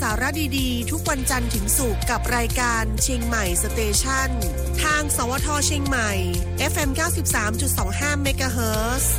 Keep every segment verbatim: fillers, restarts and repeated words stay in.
าระดีๆทุกวันจันทร์ถึงศุกร์กับรายการเชียงใหม่สเตชันทางสวทเชียงใหม่ เอฟ เอ็ม เก้าสิบสามจุดสองห้า เมกะเฮิรตซ์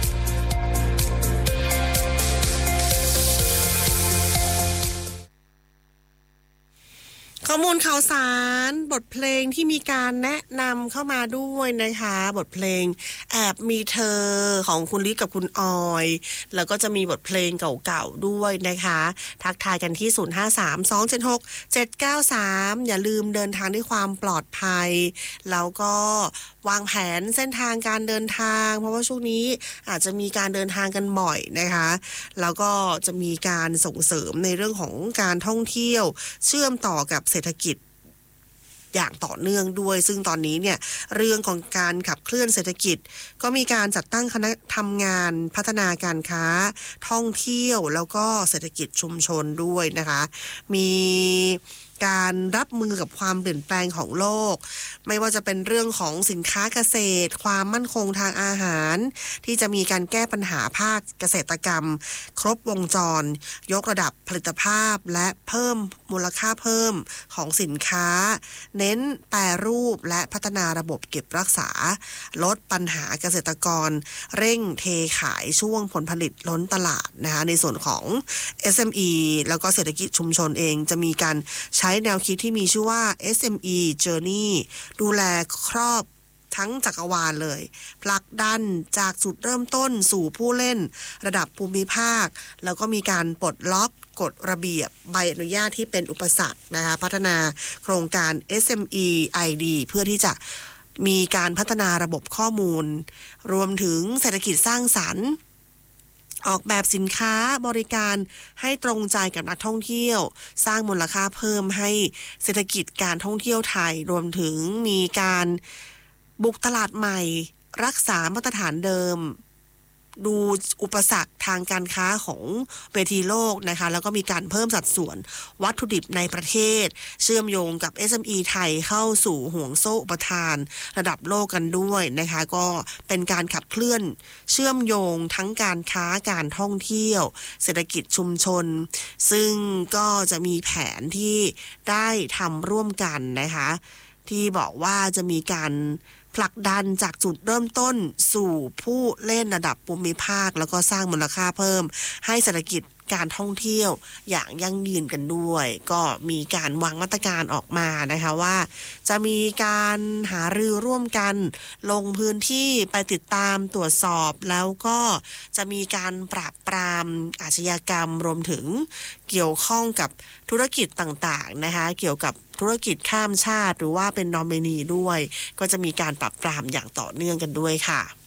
ข้อมูลข่าวสารบทเพลงที่มีการแนะนำเข้ามาด้วยนะคะบทเพลงแอบมีเธอของคุณลิศกับคุณออยแล้วก็จะมีบทเพลงเก่าๆด้วยนะคะทักทายกันที่ศูนย์ ห้า สาม สอง เจ็ด หก เจ็ด เก้า สามอย่าลืมเดินทางด้วยความปลอดภัยแล้วก็วางแผนเส้นทางการเดินทางเพราะว่าช่วงนี้อาจจะมีการเดินทางกันบ่อยนะคะแล้วก็จะมีการส่งเสริมในเรื่องของการท่องเที่ยวเชื่อมต่อกับเศรษฐกิจอย่างต่อเนื่องด้วยซึ่งตอนนี้เนี่ยเรื่องของการขับเคลื่อนเศรษฐกิจก็มีการจัดตั้งคณะทำงานพัฒนาการค้าท่องเที่ยวแล้วก็เศรษฐกิจชุมชนด้วยนะคะมีการรับมือกับความเปลี่ยนแปลงของโลกไม่ว่าจะเป็นเรื่องของสินค้าเกษตรความมั่นคงทางอาหารที่จะมีการแก้ปัญหาภาคเกษตรกรรมครบวงจรยกระดับผลิตภาพและเพิ่มมูลค่าเพิ่มของสินค้าเน้นแปรรูปและพัฒนาระบบเก็บรักษาลดปัญหาเกษตรกรเร่งเทขายช่วงผลผลิตล้นตลาดนะคะในส่วนของ เอส เอ็ม อี แล้วก็เศรษฐกิจชุมชนเองจะมีการใช้แนวคิดที่มีชื่อว่า เอส เอ็ม อี Journey ดูแลครอบทั้งจักรวาลเลยผลักดันจากจุดเริ่มต้นสู่ผู้เล่นระดับภูมิภาคแล้วก็มีการปลดล็อกกฎระเบียบใบอนุญาตที่เป็นอุปสรรคนะคะพัฒนาโครงการ เอส เอ็ม อี ไอ ดี เพื่อที่จะมีการพัฒนาระบบข้อมูลรวมถึงเศรษฐกิจสร้างสรรค์ออกแบบสินค้าบริการให้ตรงใจกับนักท่องเที่ยวสร้างมูลค่าเพิ่มให้เศรษฐกิจการท่องเที่ยวไทยรวมถึงมีการบุกตลาดใหม่รักษามาตรฐานเดิมดูอุปสรรคทางการค้าของเวทีโลกนะคะแล้วก็มีการเพิ่มสัดส่วนวัตถุดิบในประเทศเชื่อมโยงกับ เอส เอ็ม อี ไทยเข้าสู่ห่วงโซ่อุปทานระดับโลกกันด้วยนะคะก็เป็นการขับเคลื่อนเชื่อมโยงทั้งการค้าการท่องเที่ยวเศรษฐกิจชุมชนซึ่งก็จะมีแผนที่ได้ทำร่วมกันนะคะที่บอกว่าจะมีการผลักดันจากจุดเริ่มต้นสู่ผู้เล่นระดับภูมิภาคแล้วก็สร้างมูลค่าเพิ่มให้เศรษฐกิจการท่องเที่ยวอย่างยั่งยืนกันด้วยก็มีการวางมาตรการออกมานะคะว่าจะมีการหารือร่วมกันลงพื้นที่ไปติดตามตรวจสอบแล้วก็จะมีการปราบปรามอาชญากรรมรวมถึงเกี่ยวข้องกับธุรกิจต่างๆนะคะเกี่ยวกับธุรกิจข้ามชาติหรือว่าเป็นนอมินีด้วยก็จะมีการปราบปรามอย่างต่อเนื่องกันด้วยค่ะ